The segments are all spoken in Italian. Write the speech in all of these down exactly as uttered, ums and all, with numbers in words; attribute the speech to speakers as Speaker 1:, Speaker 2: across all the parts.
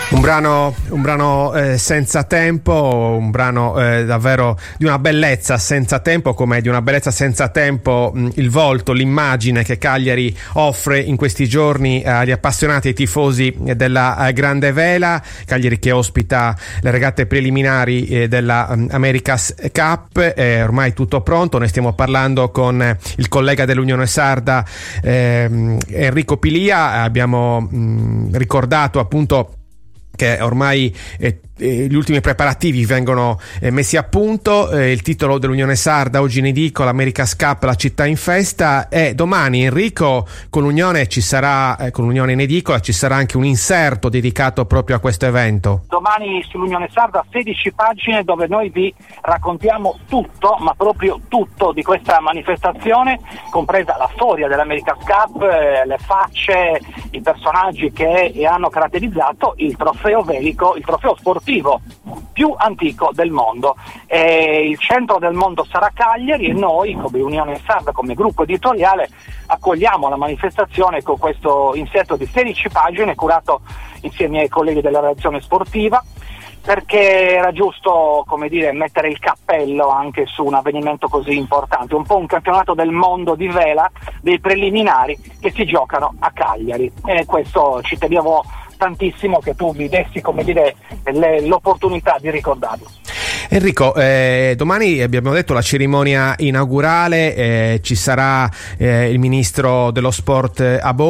Speaker 1: Un brano, un brano eh, senza tempo, un brano eh, davvero di una bellezza senza tempo, come di una bellezza senza tempo mh, il volto, l'immagine che Cagliari offre in questi giorni eh, agli appassionati e ai tifosi della eh, Grande Vela. Cagliari che ospita le regate preliminari eh, della um, America's Cup, è ormai tutto pronto. Ne stiamo parlando con eh, il collega dell'Unione Sarda eh, Enrico Pilia. Abbiamo mh, ricordato appunto che ormai eh, eh, gli ultimi preparativi vengono eh, messi a punto. Eh, il titolo dell'Unione Sarda oggi in edicola, America's Cup, la città in festa, e domani, Enrico, con l'Unione ci sarà eh, con l'Unione in edicola ci sarà anche un inserto dedicato proprio a questo evento.
Speaker 2: Domani sull'Unione Sarda sedici pagine dove noi vi raccontiamo tutto, ma proprio tutto di questa manifestazione, compresa la storia dell'America's Cup, eh, le facce, i personaggi che hanno caratterizzato il trofeo velico, il trofeo sportivo più antico del mondo. E il centro del mondo sarà Cagliari e noi come Unione Sarda, come gruppo editoriale, accogliamo la manifestazione con questo inserto di sedici pagine curato insieme ai colleghi della redazione sportiva, perché era giusto, come dire, mettere il cappello anche su un avvenimento così importante, un po' un campionato del mondo di vela, dei preliminari che si giocano a Cagliari, e questo ci tenevo tantissimo che tu mi dessi, come dire, le, l'opportunità di ricordarlo.
Speaker 1: Enrico, eh, domani abbiamo detto la cerimonia inaugurale, eh, ci sarà eh, il ministro dello sport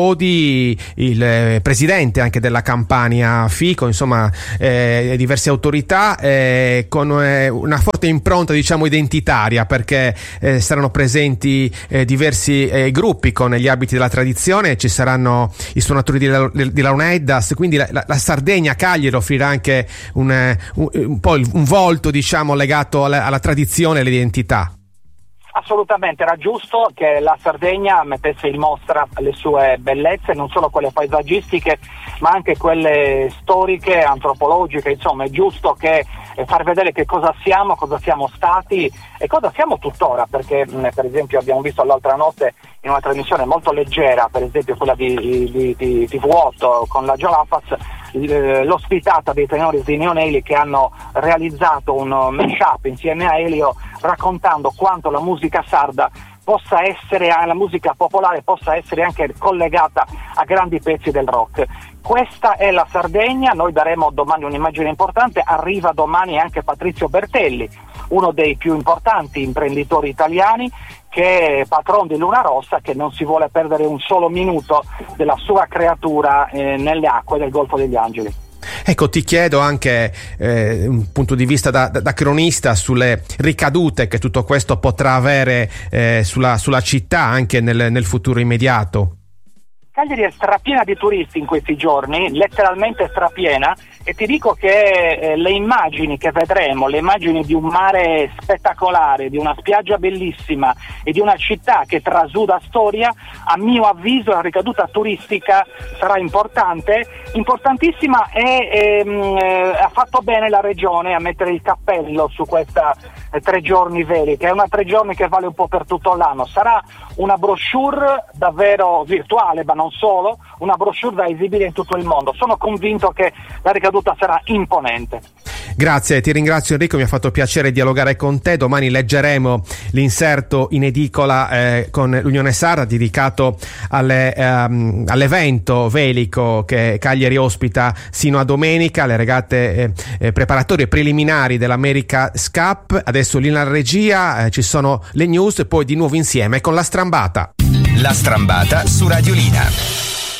Speaker 1: Abodi, il eh, presidente anche della Campania Fico, insomma eh, diverse autorità eh, con eh, una forte impronta, diciamo, identitaria, perché eh, saranno presenti eh, diversi eh, gruppi con gli abiti della tradizione. Ci saranno i suonatori di, di Launeddas, quindi la, la, la Sardegna Cagliari offrirà anche un, un, un po' un volto, diciamo, legato alla, alla tradizione e all'identità.
Speaker 2: Assolutamente, era giusto che la Sardegna mettesse in mostra le sue bellezze, non solo quelle paesaggistiche ma anche quelle storiche, antropologiche. Insomma, è giusto che eh, far vedere che cosa siamo, cosa siamo stati e cosa siamo tuttora, perché mh, per esempio abbiamo visto l'altra notte in una trasmissione molto leggera, per esempio quella di, di, di, di T V otto con la Giolafaz, eh, l'ospitata dei tenori di Neoneli che hanno realizzato un mashup insieme a Elio, raccontando quanto la musica sarda possa essere, la musica popolare possa essere anche collegata a grandi pezzi del rock. Questa è la Sardegna, noi daremo domani un'immagine importante. Arriva domani anche Patrizio Bertelli, uno dei più importanti imprenditori italiani, che è patron di Luna Rossa, che non si vuole perdere un solo minuto della sua creatura eh, nelle acque del Golfo degli Angeli.
Speaker 1: Ecco, ti chiedo anche eh, un punto di vista da, da, da cronista sulle ricadute che tutto questo potrà avere eh, sulla, sulla città anche nel, nel futuro immediato.
Speaker 2: Cagliari è strapiena di turisti in questi giorni, letteralmente strapiena, e ti dico che eh, le immagini che vedremo, le immagini di un mare spettacolare, di una spiaggia bellissima e di una città che trasuda storia, a mio avviso la ricaduta turistica sarà importante, importantissima, e ehm, eh, ha fatto bene la regione a mettere il cappello su questa eh, tre giorni veli, che è una tre giorni che vale un po' per tutto l'anno. Sarà una brochure davvero virtuale, ma non solo, una brochure da esibire in tutto il mondo. Sono convinto che la ricaduta sarà imponente.
Speaker 1: Grazie, ti ringrazio Enrico, mi ha fatto piacere dialogare con te. Domani leggeremo l'inserto in edicola eh, con l'Unione Sarda dedicato alle, ehm, all'evento velico che Cagliari ospita sino a domenica, le regate eh, eh, preparatorie preliminari dell'America's Cup. Adesso lì in regia eh, ci sono le news e poi di nuovo insieme con La Strambata.
Speaker 3: La Strambata su Radiolina.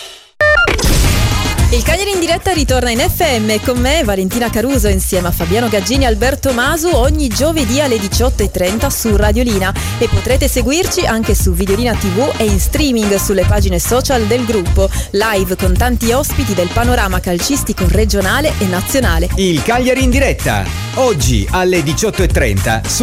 Speaker 4: Il Cagliari in diretta ritorna in F M con me, Valentina Caruso, insieme a Fabiano Gaggini e Alberto Masu, ogni giovedì alle diciotto e trenta su Radiolina, e potrete seguirci anche su Videolina tivù e in streaming sulle pagine social del gruppo, live con tanti ospiti del panorama calcistico regionale e nazionale.
Speaker 3: Il Cagliari in diretta, oggi alle diciotto e trenta su